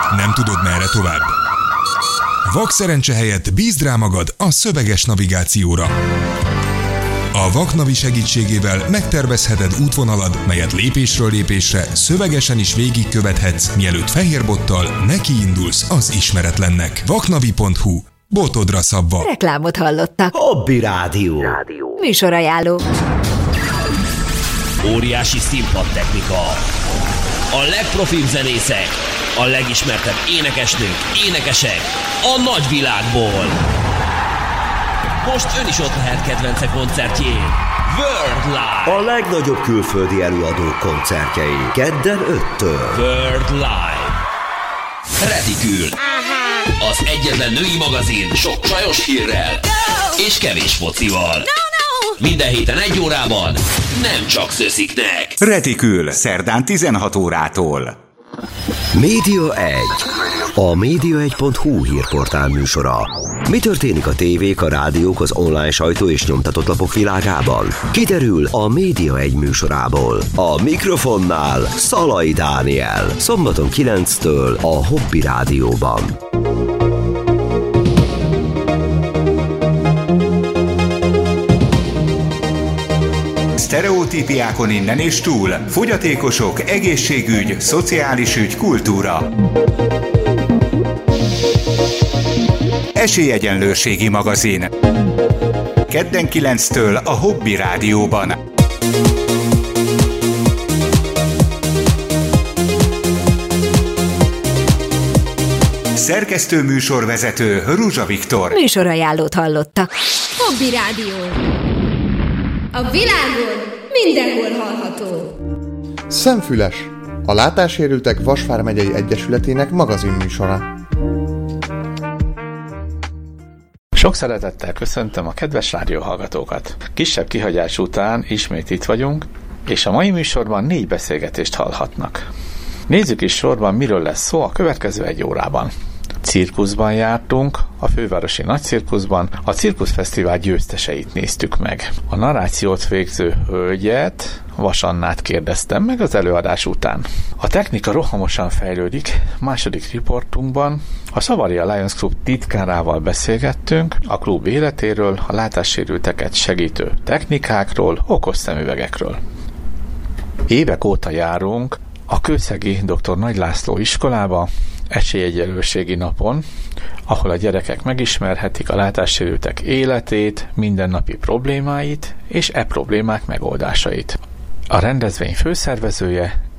Nem tudod, merre tovább? Vakszerencse helyett bízd rá magad a szöveges navigációra. A Vaknavi segítségével megtervezheted útvonalad, melyet lépésről lépésre szövegesen is végigkövethetsz, mielőtt fehérbottal nekiindulsz az ismeretlennek. Vaknavi.hu. Botodra szabva. Reklámot hallottak. Hobby Rádió. Műsorajánló. Óriási színpadtechnika. A legprofibb zenészek. A legismertebb énekesnők, énekesek. A nagyvilágból. Most ön is ott lehet kedvence koncertjén. World Live. A legnagyobb külföldi előadók koncertjei. Kedden 5-től. World Live. Retikül. Az egyetlen női magazin sok csajos hírrel és kevés focival. Minden héten 1 órában, nem csak szösziknek. Retikül, szerdán 16 órától. Média 1. A média1.hu hírportál műsora. Mi történik a tévék, a rádiók, az online sajtó és nyomtatott lapok világában? Kiderül a Média 1 műsorából. A mikrofonnál Szalai Dániel. Szombaton 9-től a Hobby Rádióban. Sztereotípiákon innen és túl. Fogyatékosok, egészségügy, szociális ügy, kultúra. Esélyegyenlőségi magazin. Kedden 9-től a Hobby Rádióban. Szerkesztő műsorvezető Ruzsa Viktor. Műsorajánlót hallottak. Hobby Rádió. A világon mindenhol hallható. Szemfüles, a Látássérültek Vasvár megyei egyesületének magazinműsora. Sok szeretettel köszöntöm a kedves rádióhallgatókat. Kisebb kihagyás után ismét itt vagyunk, és a mai műsorban 4 beszélgetést hallhatnak. Nézzük is sorban, miről lesz szó a következő 1 órában. Cirkuszban jártunk, a fővárosi nagycirkuszban, a cirkuszfesztivál győzteseit néztük meg. A narrációt végző hölgyet, Vas Annát kérdeztem meg az előadás után. A technika rohamosan fejlődik, második riportunkban a Savaria Lions Club titkárával beszélgettünk a klub életéről, a látássérülteket segítő technikákról, okos szemüvegekről. Évek óta járunk a kőszegi dr. Nagy László iskolába, esélyegyenlőségi napon, ahol a gyerekek megismerhetik a látássérültek életét, mindennapi problémáit és problémák megoldásait. A rendezvény főszervezője